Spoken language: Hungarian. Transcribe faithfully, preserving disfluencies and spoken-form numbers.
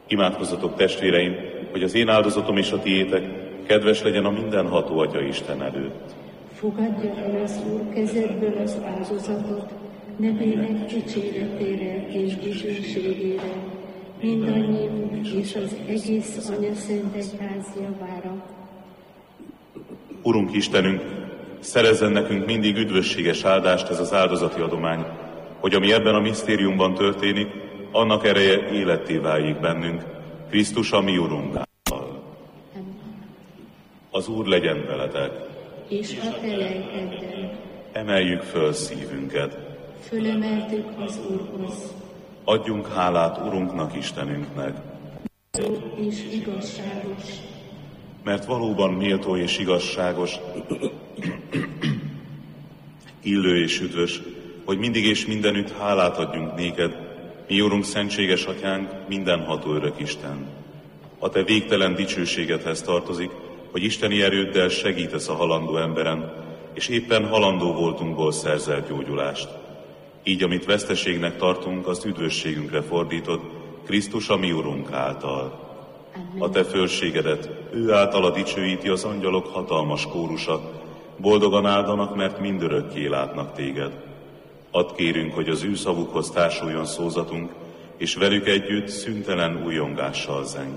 Imádkozzatok, testvéreim, hogy az én áldozatom és a tiétek kedves legyen a mindenható Atya Isten előtt. Fogadja el az Úr kezedből az áldozatot, nevének dicséretére és dicsőségére, mindannyiunk és az egész Anyaszent Egyház javára. Urunk Istenünk, szerezzen nekünk mindig üdvösséges áldást ez az áldozati adomány, hogy ami ebben a misztériumban történik, annak ereje életté váljék bennünk, Krisztus a mi Urunk által. Az Úr legyen veletek. És a te lelkeddel. Emeljük föl szívünket. Fölemeltük az Úrhoz. Adjunk hálát Urunknak, Istenünknek. És igazságos. Mert valóban méltó és igazságos, illő és üdvös, hogy mindig és mindenütt hálát adjunk néked, mi Urunk, szentséges Atyánk, mindenható örök Isten. A te végtelen dicsőségedhez tartozik, hogy isteni erőddel segítesz a halandó emberen, és éppen halandó voltunkból szerzel gyógyulást. Így, amit veszteségnek tartunk, azt üdvösségünkre fordítod, Krisztus a mi Urunk által. A te fölségedet, ő általa dicsőíti az angyalok hatalmas kórusa, boldogan áldanak, mert mindörökké látnak téged. Add kérünk, hogy az ő szavukhoz társuljon szózatunk, és velük együtt szüntelen újongással zeng.